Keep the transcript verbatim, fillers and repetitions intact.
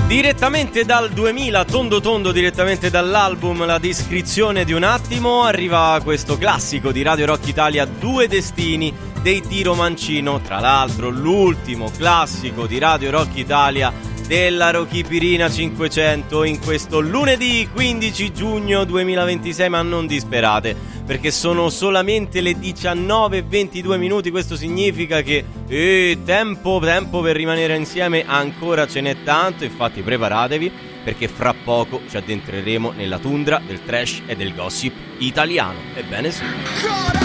Direttamente dal duemila, tondo tondo, direttamente dall'album La descrizione di un attimo, arriva questo classico di Radio Rock Italia, Due destini dei Tiro Mancino. Tra l'altro l'ultimo classico di Radio Rock Italia della Rochipirina cinquecento in questo lunedì quindici giugno duemilaventisei, ma non disperate perché sono solamente le diciannove e ventidue minuti. Questo significa che eh, tempo, tempo per rimanere insieme ancora ce n'è tanto, infatti preparatevi perché fra poco ci addentreremo nella tundra del trash e del gossip italiano. Ebbene sì.